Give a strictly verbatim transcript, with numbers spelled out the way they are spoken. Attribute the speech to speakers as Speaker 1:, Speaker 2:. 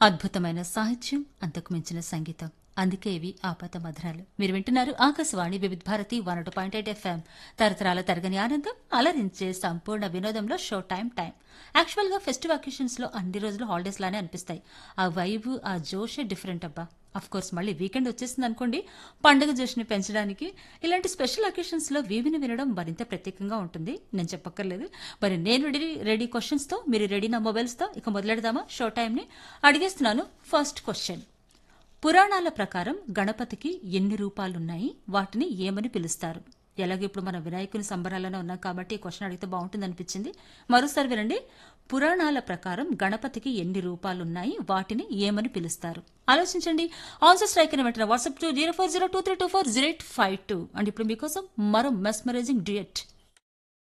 Speaker 1: అద్భుతమైన సాహిత్యం, అంతకు మించిన సంగీతం. అందుకే ఇవి ఆపాత మధురాలు. మీరు వింటున్నారు ఆకాశవాణి వివిధ Bharati one two point eight FM. తరతరాల తరగని ఆనందం, అలరించే సంపూర్ణ వినోదంలో షో టైం టైం. యాక్చువల్ గా ఫెస్టివ్ అకేషన్స్ లో అన్ని రోజులు హాలిడేస్ లానే అనిపిస్తాయి. ఆ వైబ్, ఆ జోషే డిఫరెంట్ అబ్బా. అఫ్ కోర్స్ మళ్ళీ వీకెండ్ వచ్చేసింది అనుకోండి, పండుగ జోష్ని పెంచడానికి ఇలాంటి స్పెషల్ అకేషన్స్ లో వీవిని వినడం మరింత ప్రత్యేకంగా ఉంటుంది. నేను చెప్పక్కర్లేదు. మరి నేను రెడీ రెడీ క్వశ్చన్స్ తో, మీరు రెడీ నా మొబైల్స్ తో. ఇక మొదలెడదామా షో టైం ని? అడిగేస్తున్నాను. First question. పురాణాల ప్రకారం గణపతికి ఎన్ని రూపాలున్నాయి, వాటిని ఏమని పిలుస్తారు? ఎలాగో ఇప్పుడు మన వినాయకుని సంబరాల్లోనే ఉన్నాం కాబట్టి ఈ క్వశ్చన్ అడిగితే బాగుంటుంది అనిపించింది. మరోసారి వినండి. పురాణాల ప్రకారం గణపతికి ఎన్ని రూపాలున్నాయి, వాటిని ఏమని పిలుస్తారు? ఆలోచించండి. ఆన్సర్ స్ట్రైక్ అని వెంటనే WhatsApp to zero four zero two three two four zero eight five two. And ఇప్పుడు మీకోసం మరో మెస్మరైజింగ్ డ్యూయట్.